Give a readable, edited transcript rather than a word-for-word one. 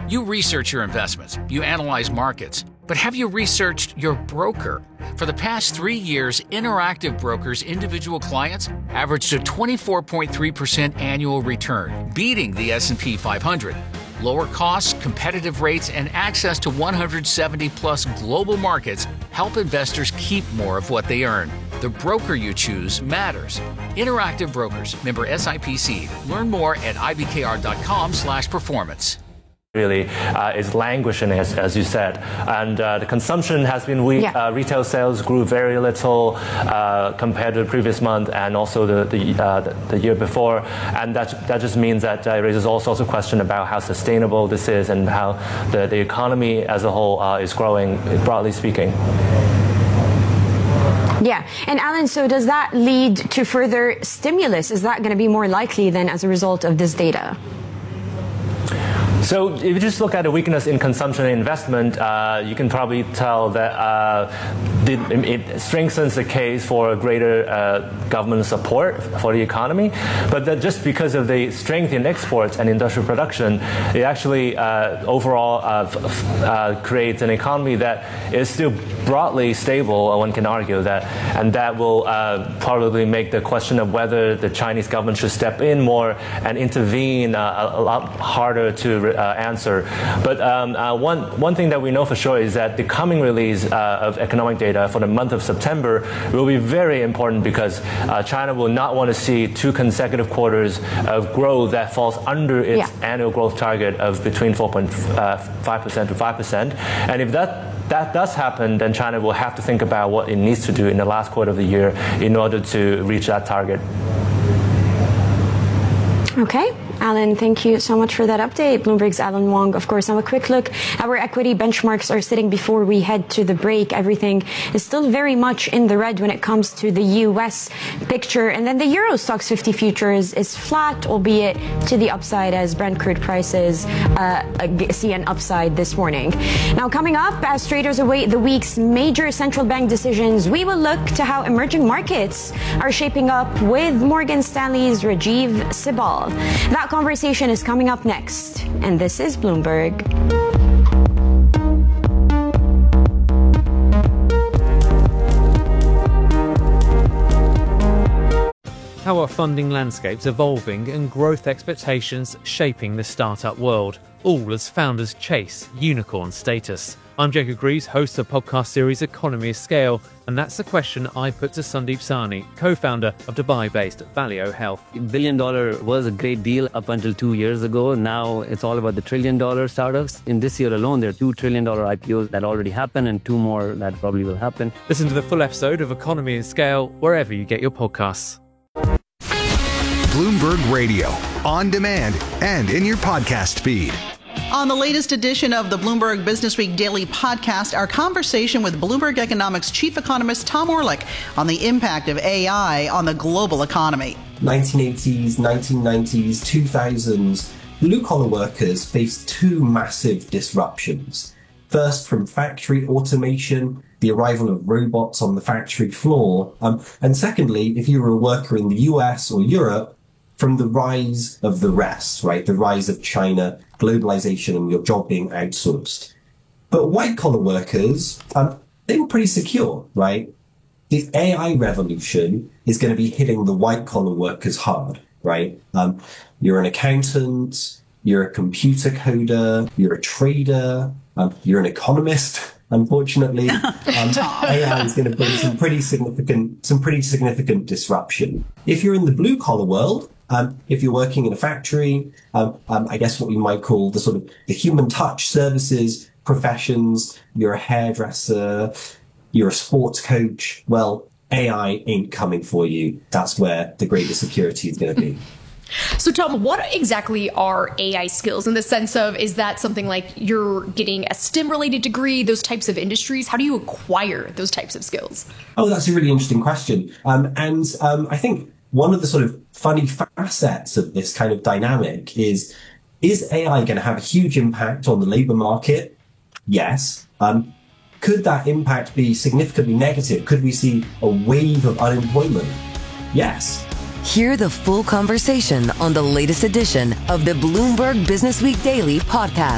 You research your investments, you analyze markets, but have you researched your broker? For the past 3 years, Interactive Brokers' individual clients averaged a 24.3% annual return, beating the S&P 500. Lower costs, competitive rates, and access to 170-plus global markets help investors keep more of what they earn. The broker you choose matters. Interactive Brokers, member SIPC. Learn more at ibkr.com/performance. Really is languishing, as you said, and the consumption has been weak. Retail sales grew very little compared to the previous month and also the year before, and that just means that it raises all sorts of questions about how sustainable this is and how the economy as a whole is growing, broadly speaking. Yeah. And Alan, so does that lead to further stimulus? Is that going to be more likely then as a result of this data? So if you just look at the weakness in consumption and investment, you can probably tell that it strengthens the case for a greater government support for the economy. But that just because of the strength in exports and industrial production, it actually overall creates an economy that is still broadly stable, one can argue that, and that will probably make the question of whether the Chinese government should step in more and intervene a lot harder to answer. But one thing that we know for sure is that the coming release of economic data for the month of September will be very important because China will not want to see 2 consecutive quarters of growth that falls under its annual growth target of between 4.5% to 5%. And if that does happen, then China will have to think about what it needs to do in the last quarter of the year in order to reach that target. Okay. Alan, thank you so much for that update. Bloomberg's Alan Wong, of course. Now a quick look. Our equity benchmarks are sitting before we head to the break. Everything is still very much in the red when it comes to the U.S. picture. And then the Euro Stoxx 50 futures is flat, albeit to the upside as Brent crude prices see an upside this morning. Now coming up, as traders await the week's major central bank decisions, we will look to how emerging markets are shaping up with Morgan Stanley's Rajiv Sibal. That conversation is coming up next, and this is Bloomberg. How are funding landscapes evolving and growth expectations shaping the startup world, all as founders chase unicorn status? I'm Jacob Greaves, host of the podcast series Economy of Scale, and that's the question I put to Sandeep Sahni, co-founder of Dubai-based Valeo Health. $1 billion was a great deal up until 2 years ago. Now it's all about the $1 trillion startups. In this year alone, there are $2 trillion IPOs that already happened and 2 more that probably will happen. Listen to the full episode of Economy of Scale wherever you get your podcasts. Bloomberg Radio, on demand and in your podcast feed. On the latest edition of the Bloomberg Businessweek Daily Podcast, our conversation with Bloomberg Economics chief economist Tom Orlik on the impact of AI on the global economy. 1980s, 1990s, 2000s, blue-collar workers faced 2 massive disruptions. First, from factory automation, the arrival of robots on the factory floor. And secondly, if you were a worker in the US or Europe, from the rise of the rest, right? The rise of China, globalization, and your job being outsourced. But white-collar workers, they were pretty secure, right? The AI revolution is going to be hitting the white-collar workers hard, right? You're an accountant, you're a computer coder, you're a trader, you're an economist. Unfortunately, AI is going to bring some pretty significant disruption. If you're in the blue-collar world, if you're working in a factory, I guess what we might call the sort of the human touch services professions, you're a hairdresser, you're a sports coach, well, AI ain't coming for you. That's where the greatest security is going to be. So, Tom, what exactly are AI skills in the sense of, is that something like you're getting a STEM-related degree, those types of industries? How do you acquire those types of skills? Oh, that's a really interesting question. I think one of the sort of funny facets of this kind of dynamic is AI going to have a huge impact on the labor market? Yes. Could that impact be significantly negative? Could we see a wave of unemployment? Yes. Hear the full conversation on the latest edition of the Bloomberg Businessweek Daily Podcast.